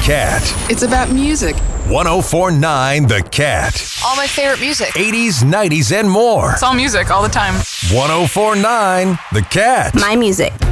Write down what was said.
Cat. It's about music. 1049 The Cat. All my favorite music. 80s, 90s, and more. It's all music all the time. 1049 The Cat. My music.